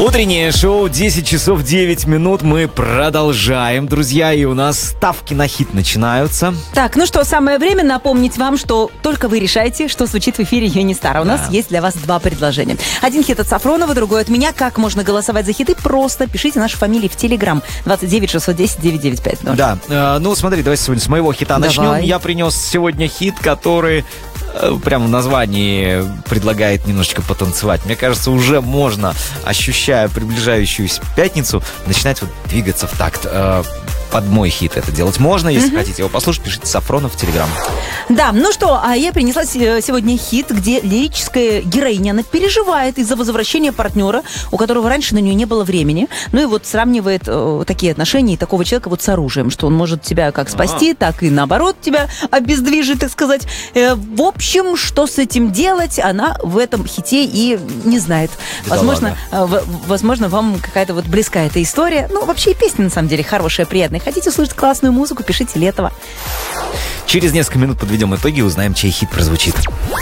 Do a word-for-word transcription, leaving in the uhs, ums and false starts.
Утреннее шоу десять часов девять минут. Мы продолжаем, друзья, и у нас ставки на хит начинаются. Так, ну что, самое время напомнить вам, что только вы решаете, что звучит в эфире Юни Стар. У да. нас есть для вас два предложения. Один хит от Сафронова, другой от меня. Как можно голосовать за хиты? Просто пишите наши фамилии в Телеграм. двадцать девять шестьсот десять девятьсот девяносто пять. Ну. Да, э, ну смотри, давай сегодня с моего хита Давай. начнем. Я принес сегодня хит, который... прямо в названии предлагает немножечко потанцевать. Мне кажется, уже можно, ощущая приближающуюся пятницу, начинать вот двигаться в такт. Под мой хит это делать можно. Если mm-hmm. хотите его послушать, пишите Сафронов в Телеграм. Да, ну что, а я принесла сегодня хит, где лирическая героиня, она переживает из-за возвращения партнера, у которого раньше на нее не было времени. Ну и вот сравнивает э, такие отношения такого человека вот с оружием, что он может тебя как спасти, А-а-а. так и наоборот тебя обездвижить, так сказать. Э, в общем, что с этим делать, она в этом хите и не знает. Да возможно, э, в, возможно, вам какая-то вот близка эта история. Ну, вообще и песня, на самом деле, хорошая, приятная. Хотите услышать классную музыку, пишите Летова. Через несколько минут подведем итоги и узнаем, чей хит прозвучит.